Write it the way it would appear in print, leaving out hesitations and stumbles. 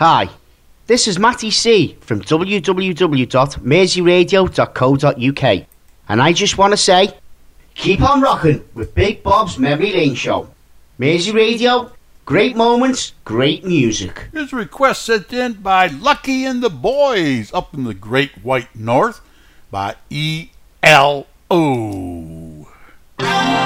Hi, this is Matty C from www.merseyradio.co.uk, and I just want to say, keep on rocking with Big Bob's Memory Lane Show. Mersey Radio, great moments, great music. Here's a request sent in by Lucky and the Boys up in the Great White North by E.L.O.